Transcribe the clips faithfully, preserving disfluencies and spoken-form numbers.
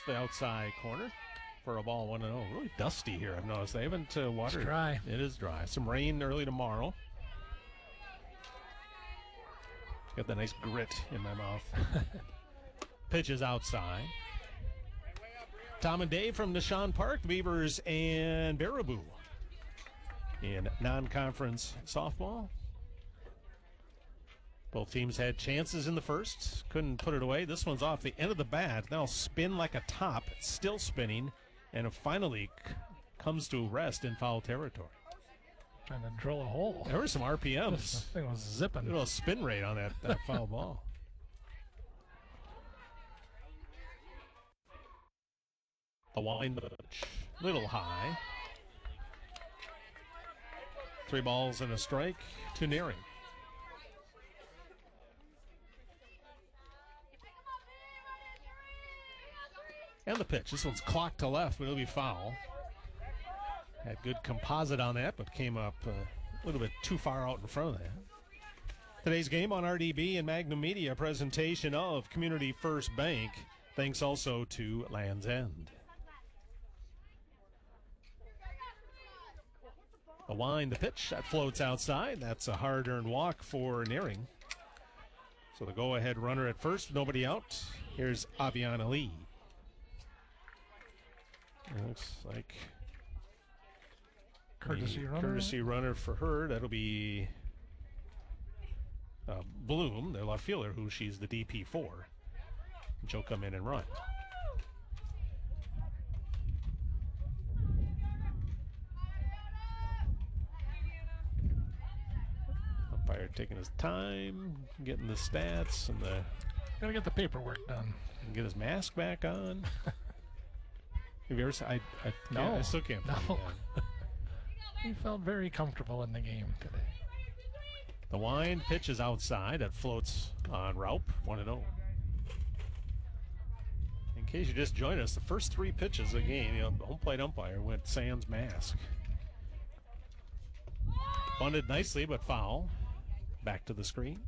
the outside corner for a ball one and oh. Really dusty here, I've noticed. They haven't uh, watered. It's dry. It is dry. Some rain early tomorrow. Got the nice grit in my mouth. Pitch is outside. Tom and Dave from Nishan Park, Beavers and Baraboo in non-conference softball. Both teams had chances in the first, couldn't put it away. This one's off the end of the bat. Now spin like a top, still spinning, and it finally c- comes to rest in foul territory. Trying to drill a hole. There were some R P Ms. This thing was zipping. A little spin rate on that, that foul ball. The wind pitch, little high. Three balls and a strike to Nearing. And the pitch. This one's clocked to left, but it'll be foul. Had good composite on that, but came up uh, a little bit too far out in front of that. Today's game on R D B and Magnum Media, presentation of Community First Bank. Thanks also to Land's End. A wind, the pitch, that floats outside. That's a hard-earned walk for Nearing. So the go-ahead runner at first, nobody out. Here's Aviana Lee. It looks like courtesy runner. Courtesy runner for her. That'll be uh, Bloom, the left fielder, who she's the D P for. And she'll come in and run. Umpire taking his time, getting the stats and the. Gotta get the paperwork done. And get his mask back on. Have you ever seen? I, I, no. Yeah, I still can't. No. He felt very comfortable in the game today. The wind pitch is outside. That floats on Raup, one and oh. In case you just joined us, the first three pitches of the game, you know, home plate umpire went sans mask. Bunted nicely, but foul. Back to the screen.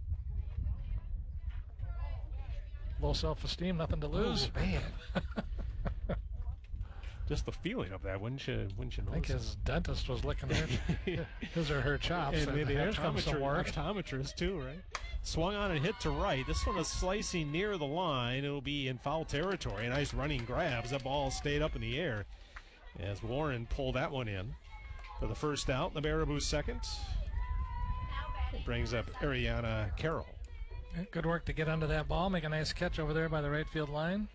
Low self-esteem, nothing to lose. Oh, man. Just the feeling of that, wouldn't you? Wouldn't you know? I think his dentist was licking their, his or her chops. And maybe here's come some work. Optometrist too, right? Swung on and hit to right. This one is slicing near the line. It'll be in foul territory. A nice running grabs. That ball stayed up in the air as Warren pulled that one in for the first out. The Baraboo second. It brings up Ariana Carroll. Good work to get under that ball. Make a nice catch over there by the right field line.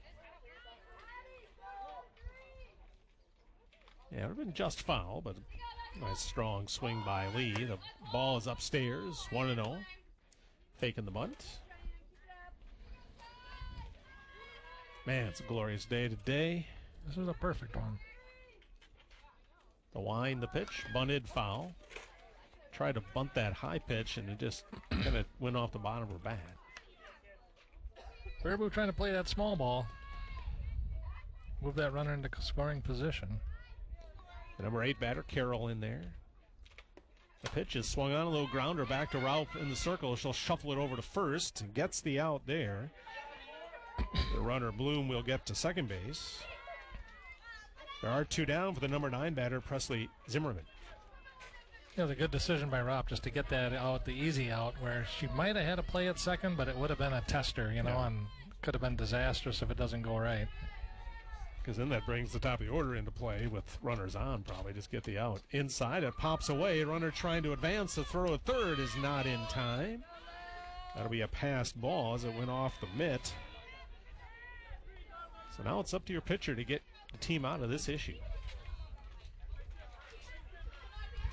Yeah, it would have been just foul, but a nice strong swing by Lee. The ball is upstairs, one and oh. Faking the bunt. Man, it's a glorious day today. This is a perfect one. The wind, the pitch, bunted, foul. Tried to bunt that high pitch, and it just kind of went off the bottom of her bat. Baraboo trying to play that small ball. Move that runner into scoring position. The number eight batter, Carroll, in there. The pitch is swung on, a little grounder back to Ralph in the circle. She'll shuffle it over to first and gets the out there. The runner, Bloom, will get to second base. There are two down for the number nine batter, Presley Zimmerman. It was a good decision by Ralph just to get that out, the easy out, where she might have had to play at second, but it would have been a tester, you know, yeah. And could have been disastrous if it doesn't go right. Because then that brings the top of the order into play with runners on, probably just get the out. Inside, it pops away. Runner trying to advance. The throw at third is not in time. That'll be a passed ball as it went off the mitt. So now it's up to your pitcher to get the team out of this issue.